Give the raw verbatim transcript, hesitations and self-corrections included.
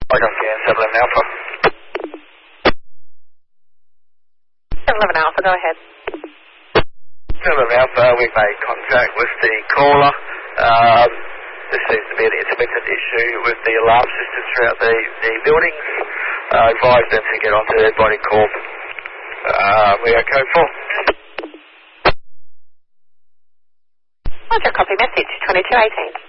I can see seven eleven Alpha. seven eleven Alpha, go ahead. seven eleven Alpha, we've made contact with the caller. Um, this seems to be an intermittent issue with the alarm systems throughout the, the buildings. Uh, advise them to get onto their body corp. Uh, we are code four. Roger, copy message twenty-two eighteen.